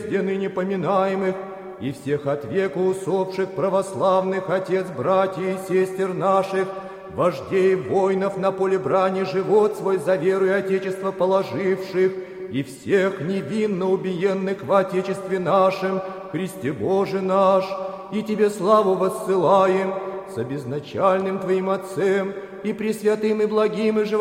везде ныне поминаемых, и всех от века усопших православных отец, братьев и сестер наших, вождей воинов на поле брани, живот свой за веру и Отечество положивших, и всех невинно убиенных в Отечестве нашем, Христе Боже наш, и Тебе славу воссылаем, с обезначальным Твоим Отцем, и пресвятым, и благим, и